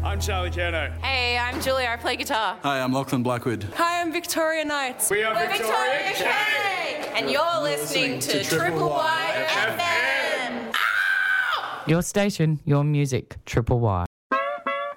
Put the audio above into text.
I'm Charlie Kerno. Hey, I'm Julia. I play guitar. Hi, I'm Lachlan Blackwood. Hi, I'm Victoria Knights. We are We're Victoria K. And you're listening to Triple Y FM. Your station, your music, Triple Y.